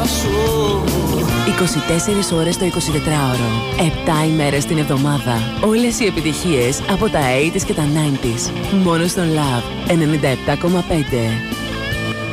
σου. 24 ώρες το 24ωρο. 7 ημέρες την εβδομάδα. Όλες οι επιτυχίες από τα 80s και τα 90s. Μόνο στον Love 97,5.